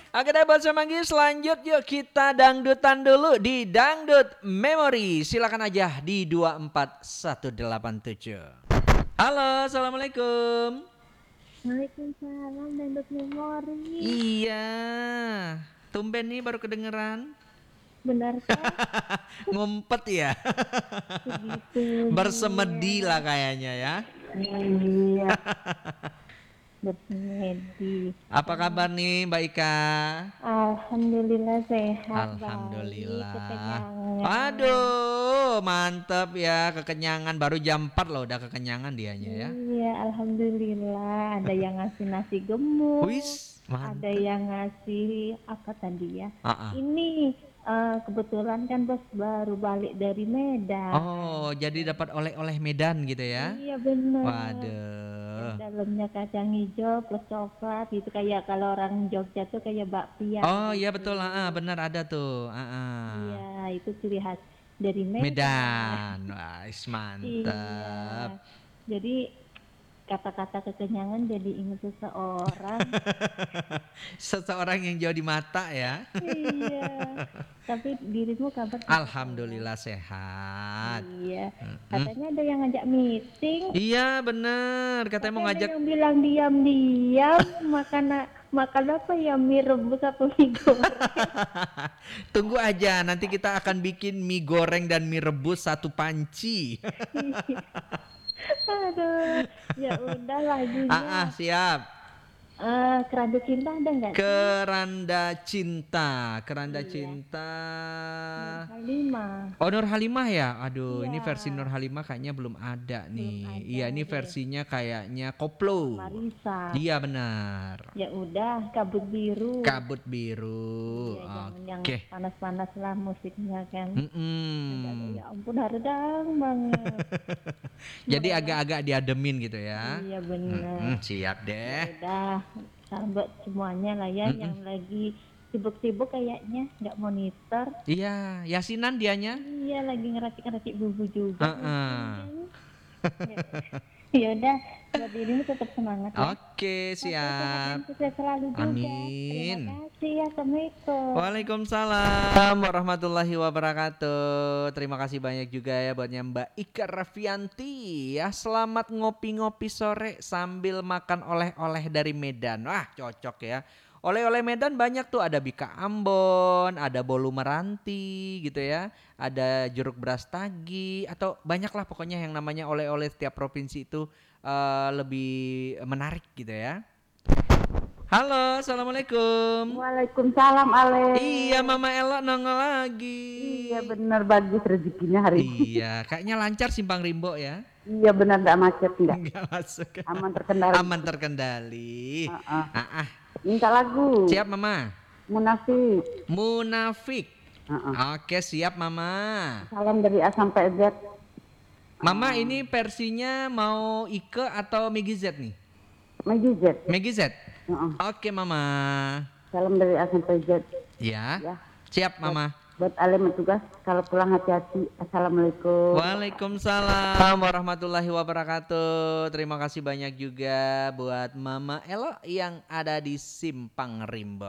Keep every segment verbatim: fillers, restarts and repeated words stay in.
Oke deh Bos Semanggi, selanjut yuk kita dangdutan dulu di Dangdut Memory. Silakan aja di dua empat satu delapan tujuh. Halo, Assalamualaikum. Waalaikumsalam, Dangdut Memory. Iya, tumben nih baru kedengeran. Benar kan? Ngumpet ya. Begitu. Bersemedi lah kayaknya ya. Iya. Bersemedi. Apa kabar nih Mbak Ika? Alhamdulillah sehat. Alhamdulillah. Baik, kekenyangan. Aduh, mantap ya, kekenyangan baru jam empat loh udah kekenyangan dianya ya. Iya, alhamdulillah. Ada yang ngasih nasi gemuk. Wis, mantap. Ada yang ngasih apa tadi ya? Uh-uh. Ini uh, kebetulan kan Bos baru balik dari Medan. Oh, jadi dapat oleh-oleh Medan gitu ya? Iya benar. Waduh. Yang dalamnya kacang hijau plus coklat gitu, kayak kalau orang Jogja tuh kayak bakpia. Oh gitu. iya betul, ah benar ada tuh. Uh-uh. Iya, itu ciri khas dari Medan. Medan, wah mantap. Iya. Jadi kata-kata kekenyangan jadi ingat seseorang. Seseorang yang jauh di mata ya. Iya. Tapi dirimu kabar? Alhamdulillah sehat. Iya. Katanya ada yang ngajak meeting. Iya bener. Katanya mau ngajak. Ada yang bilang diam-diam makan makan apa ya, mie rebus atau mie goreng. Tunggu aja, nanti kita akan bikin mie goreng dan mie rebus satu panci. Aduh, ya udah lagunya. Ah, ah siap. Uh, Keranda Cinta ada nggak? Keranda Cinta, Keranda Iya. Cinta. Nur Halimah. Oh Nur Halimah ya, aduh Iya. ini versi Nur Halimah kayaknya belum ada nih. Belum ada, Iya ini deh. versinya kayaknya koplo. Marisa. Iya benar. Ya udah, Kabut Biru. Kabut Biru. Iya, jangan yang Oke. panas-panas lah musiknya kan. Mm-mm. Ya ampun, haredang banget. Jadi agak-agak diademin gitu ya. Iya benar. Mm-mm, siap deh. Ya udah, salam buat semuanya lah ya. Mm-mm. Yang lagi sibuk-sibuk kayaknya nggak monitor. Iya, yasinan dianya. Iya, lagi ngeracik-ngeracik bumbu juga. Uh-uh. Ya udah, buat dirimu tetap semangat ya. Oke, siap. Sukses selalu juga. Amin. Terima kasih ya. Assalamualaikum. Waalaikumsalam warahmatullahi wabarakatuh. Terima kasih banyak juga ya buatnya Mbak Ika Rafianti ya. Selamat ngopi-ngopi sore sambil makan oleh-oleh dari Medan. Wah, cocok ya. Oleh-oleh Medan banyak tuh, ada bika Ambon, ada bolu meranti gitu ya, ada jeruk beras tagi, atau banyak lah pokoknya yang namanya oleh-oleh setiap provinsi itu uh, lebih menarik gitu ya. Halo, assalamualaikum. Waalaikumsalam Ale. Iya, Mama Ella nongol lagi. Iya benar, bagus rezekinya hari ini. Iya, kayaknya lancar Simpang Rimbo ya. Iya benar, enggak macet enggak. Enggak masuk. Aman terkendali. Aman terkendali. Uh-uh. Ah, ah. Minta lagu. Siap Mama. Munafik. Munafik. Uh-uh. Oke, siap Mama. Salam dari A sampai Z. Mama, ini versinya mau Ike atau Megi Z nih? Megi Z. Megi Z. Uh-uh. Oke Mama. Salam dari A sampai Z. Ya. Ya. Siap Mama. Buat Ale tugas, kalau pulang hati-hati. Assalamualaikum. Waalaikumsalam warahmatullahi wabarakatuh. Terima kasih banyak juga buat Mama Elo yang ada di Simpang Rimbo.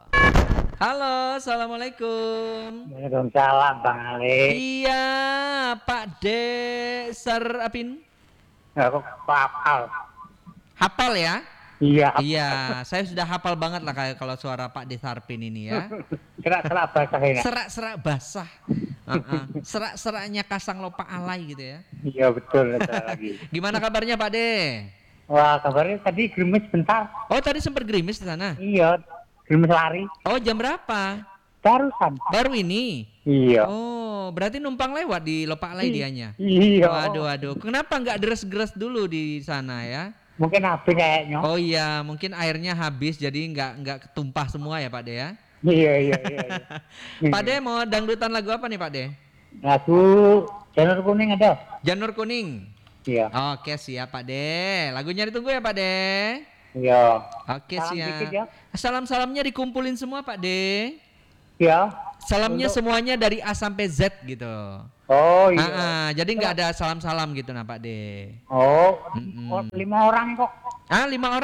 Halo, assalamualaikum. Waalaikumsalam Bang Ali. Iya, Pak De Sarapin. Aku hafal. Hafal ya? Iya. Iya, saya sudah hafal banget lah kayak kalau suara Pak De Sarpin ini ya. Serak-serak basah ini. Serak-serak basah. Uh-uh. Serak-seraknya kasang lopa alay gitu ya. Iya betul, betul lagi. Gimana kabarnya Pak De? Wah, kabarnya tadi gerimis bentar. Oh, tadi sempat gerimis di sana. Iya, gerimis lari. Oh, jam berapa? Barusan. Baru ini. Iya. Oh, berarti numpang lewat di lopa alay dianya. Iya. Waduh, waduh. Kenapa nggak deres-deres dulu di sana ya? Mungkin habis kayaknya. Oh iya, mungkin airnya habis jadi nggak nggak ketumpah semua ya Pak De ya. Iya, iya, iya. iya. Pak De mau dangdutan lagu apa nih Pak De? Lagu Janur Kuning ada. Janur Kuning. Iya. Oke siap Pak De. Lagunya ditunggu ya Pak De. Iya. Oke Salam siap. dikit ya. Salam-salamnya dikumpulin semua Pak De. Iya. Salamnya Untuk- semuanya dari A sampai Z gitu. Oh iya. Ah, ah, jadi nggak ada salam-salam gitu nah Pak De. Oh, Mm-mm. oh, lima orang kok. Ah lima orang?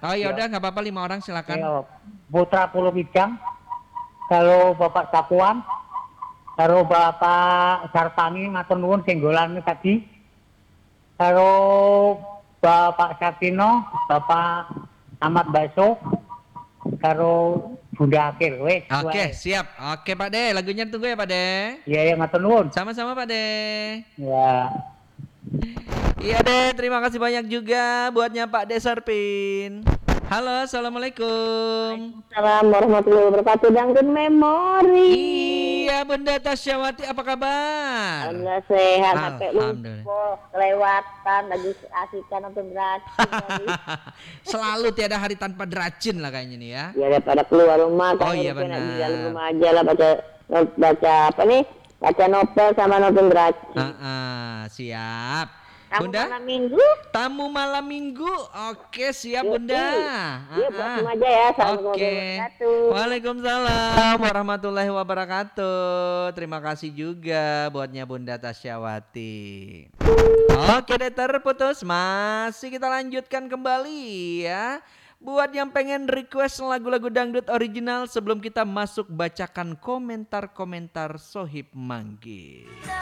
Oh ya udah nggak apa-apa, lima orang silakan. Iya. Putra Pulau Pijang. Kalau Bapak Sapuan. Kalau Bapak Sarpangi matur nuwun singgolan tadi. Kalau Bapak Satino, Bapak Ahmad Baso, kalau Bunda Akhir, wes. Oke, siap. Oke Pak De, lagunya tunggu ya Pak De. Iya, ya matur nuwun. Sama-sama Pak De. Ya. Iya deh, terima kasih banyak juga buatnya Pak De Sarpin. Halo, assalamualaikum. Assalamualaikum warahmatullahi wabarakatuh. Dangdut memori. Iya Bunda Tasyawati, apa kabar? Alhamdulillah sehat. Sampai Alhamdulillah. lupa kelewatan lagi asikan nonton beracun. Selalu tiada hari tanpa derajin lah kayaknya nih ya. Ya daripada keluar rumah. Oh kan iya udah enak di dalam benar. rumah aja lah baca baca apa nih? Baca novel sama nonton beracun. Ah, ah, siap. Kamu Bunda, malam minggu? tamu malam minggu. Oke, siap Yuk, Bunda. Yuk, Ah, buat ah. aja ya. Assalamualaikum Oke. warahmatullahi wabarakatuh. Waalaikumsalam warahmatullahi wabarakatuh. Terima kasih juga buatnya Bunda Tasyawati. Oke deh, terputus. Masih kita lanjutkan kembali ya. Buat yang pengen request lagu-lagu dangdut original sebelum kita masuk bacakan komentar-komentar Sohib Manggil.